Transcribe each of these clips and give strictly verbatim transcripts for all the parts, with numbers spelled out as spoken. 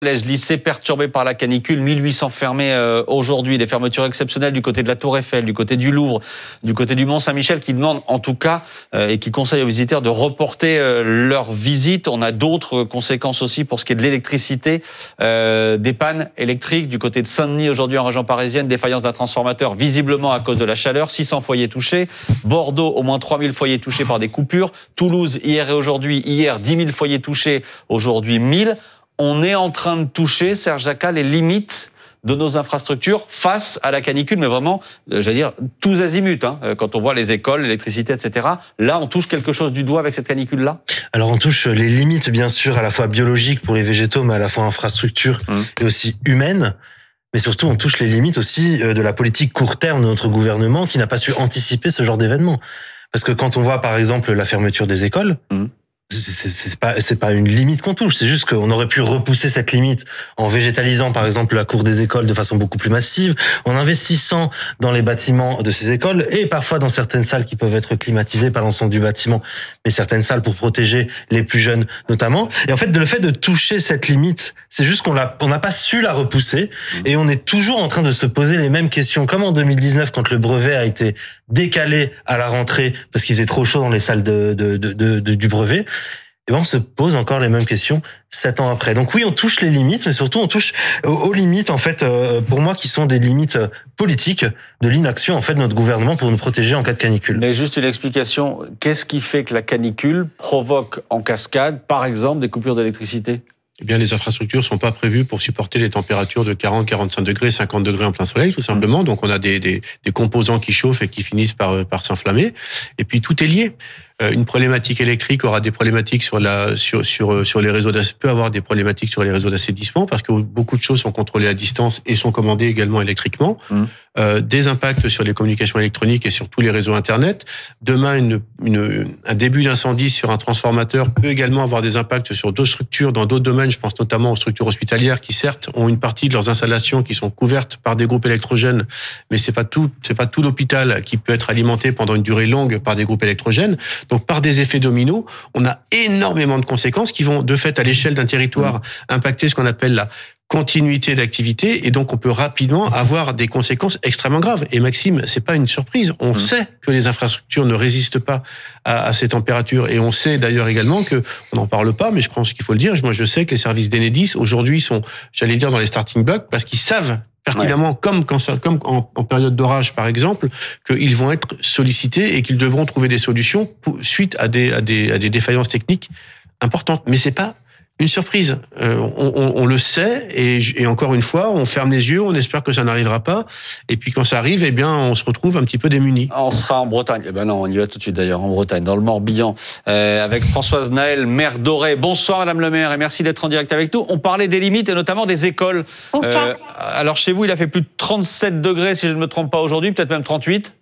Collège, lycée perturbé par la canicule, mille huit cents fermés euh, aujourd'hui, des fermetures exceptionnelles du côté de la Tour Eiffel, du côté du Louvre, du côté du Mont-Saint-Michel, qui demandent en tout cas euh, et qui conseillent aux visiteurs de reporter euh, leur visite. On a d'autres conséquences aussi pour ce qui est de l'électricité, euh, des pannes électriques du côté de Saint-Denis aujourd'hui en région parisienne, défaillance d'un transformateur visiblement à cause de la chaleur, six cents foyers touchés, Bordeaux au moins trois mille foyers touchés par des coupures, Toulouse hier et aujourd'hui, hier dix mille foyers touchés, aujourd'hui mille. On est en train de toucher, Serge Zaka, les limites de nos infrastructures face à la canicule, mais vraiment, euh, j'allais dire, tous azimuts. Hein, quand on voit les écoles, l'électricité, et cetera. Là, on touche quelque chose du doigt avec cette canicule-là. Alors, on touche les limites, bien sûr, à la fois biologiques pour les végétaux, mais à la fois infrastructures mmh. et aussi humaines. Mais surtout, on touche les limites aussi de la politique court terme de notre gouvernement qui n'a pas su anticiper ce genre d'événement. Parce que quand on voit, par exemple, la fermeture des écoles, mmh. C'est, c'est pas, c'est pas une limite qu'on touche. C'est juste qu'on aurait pu repousser cette limite en végétalisant, par exemple, la cour des écoles de façon beaucoup plus massive, en investissant dans les bâtiments de ces écoles et parfois dans certaines salles qui peuvent être climatisées par l'ensemble du bâtiment, mais certaines salles pour protéger les plus jeunes notamment. Et en fait, le fait de toucher cette limite, c'est juste qu'on l'a, on n'a pas su la repousser et on est toujours en train de se poser les mêmes questions, comme en deux mille dix-neuf quand le brevet a été décalé à la rentrée parce qu'il faisait trop chaud dans les salles de, de, de, de, de du brevet. Et ben on se pose encore les mêmes questions sept ans après. Donc oui, on touche les limites, mais surtout on touche aux, aux limites, en fait, euh, pour moi, qui sont des limites politiques de l'inaction, en fait, de notre gouvernement pour nous protéger en cas de canicule. Mais juste une explication, qu'est-ce qui fait que la canicule provoque en cascade, par exemple, des coupures d'électricité ? Eh bien, les infrastructures ne sont pas prévues pour supporter les températures de quarante, quarante-cinq degrés, cinquante degrés en plein soleil, tout simplement. Donc, on a des, des, des composants qui chauffent et qui finissent par, par s'enflammer. Et puis, tout est lié. Une problématique électrique aura des problématiques sur la sur sur sur les réseaux peut avoir des problématiques sur les réseaux d'assainissement parce que beaucoup de choses sont contrôlées à distance et sont commandées également électriquement. Mmh. Euh, des impacts sur les communications électroniques et sur tous les réseaux internet. Demain, une, une un début d'incendie sur un transformateur peut également avoir des impacts sur d'autres structures dans d'autres domaines. Je pense notamment aux structures hospitalières qui certes ont une partie de leurs installations qui sont couvertes par des groupes électrogènes, mais c'est pas tout c'est pas tout l'hôpital qui peut être alimenté pendant une durée longue par des groupes électrogènes. Donc, par des effets dominos, on a énormément de conséquences qui vont, de fait, à l'échelle d'un territoire, impacter ce qu'on appelle la continuité d'activité. Et donc, on peut rapidement avoir des conséquences extrêmement graves. Et Maxime, c'est pas une surprise. On mmh. sait que les infrastructures ne résistent pas à, à ces températures. Et on sait d'ailleurs également que, on n'en parle pas, mais je pense qu'il faut le dire. Moi, je sais que les services d'Enedis, aujourd'hui, sont, j'allais dire, dans les starting blocks parce qu'ils savent pertinemment, ouais. comme, quand ça, comme en, en période d'orage, par exemple, qu'ils vont être sollicités et qu'ils devront trouver des solutions pour, suite à des, à, des, à des défaillances techniques importantes. Mais c'est pas une surprise. Euh, on, on, on le sait et, et encore une fois, on ferme les yeux, on espère que ça n'arrivera pas. Et puis quand ça arrive, eh bien, on se retrouve un petit peu démunis. On sera en Bretagne. Eh ben non, on y va tout de suite d'ailleurs, en Bretagne, dans le Morbihan, euh, avec Françoise Naël, maire d'Auray. Bonsoir Madame le maire et merci d'être en direct avec nous. On parlait des limites et notamment des écoles. Bonsoir. Euh, alors chez vous, il a fait plus de trente-sept degrés, si je ne me trompe pas aujourd'hui, peut-être même trente-huit.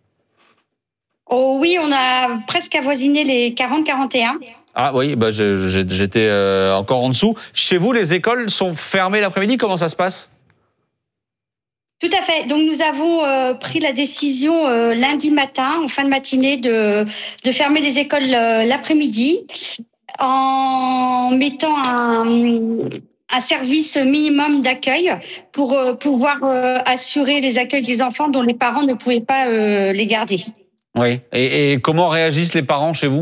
Oh oui, on a presque avoisiné les quarante, quarante et un. Ah oui, bah j'étais euh, encore en dessous. Chez vous, les écoles sont fermées l'après-midi. Comment ça se passe ? Tout à fait. Donc nous avons euh, pris la décision euh, lundi matin, en fin de matinée, de, de fermer les écoles euh, l'après-midi en mettant un, un service minimum d'accueil pour euh, pouvoir euh, assurer les accueils des enfants dont les parents ne pouvaient pas euh, les garder. Oui. Et, et comment réagissent les parents chez vous ?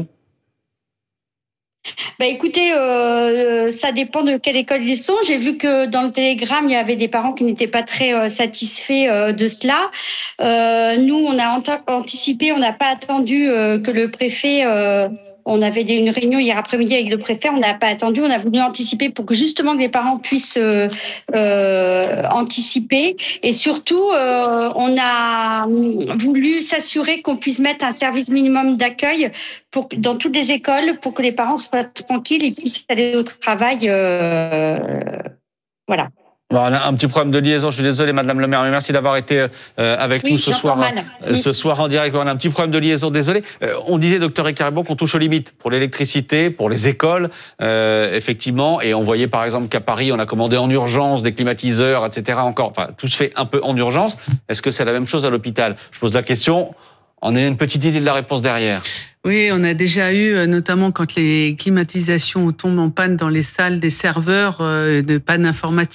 Bah écoutez, euh, ça dépend de quelle école ils sont. J'ai vu que dans le télégramme, il y avait des parents qui n'étaient pas très euh, satisfaits euh, de cela. Euh, nous, on a anticipé, on n'a pas attendu euh, que le préfet... Euh, on avait une réunion hier après-midi avec le préfet, on n'a pas attendu, on a voulu anticiper pour que justement que les parents puissent euh, euh, anticiper. Et surtout, euh, on a voulu s'assurer qu'on puisse mettre un service minimum d'accueil pour, dans toutes les écoles pour que les parents soient tranquilles et puissent aller au travail. Euh, voilà. Bon, on a un petit problème de liaison, je suis désolé Madame le maire, mais merci d'avoir été euh, avec oui, nous ce soir, euh, ce soir en direct. On a un petit problème de liaison, désolé. Euh, on disait, docteur Ekaribon, qu'on touche aux limites pour l'électricité, pour les écoles, euh, effectivement, et on voyait par exemple qu'à Paris, on a commandé en urgence des climatiseurs, et cetera. Encore, enfin, tout se fait un peu en urgence. Est-ce que c'est la même chose à l'hôpital ? Je pose la question, on a une petite idée de la réponse derrière. Oui, on a déjà eu, notamment quand les climatisations tombent en panne dans les salles des serveurs, de panne informatique.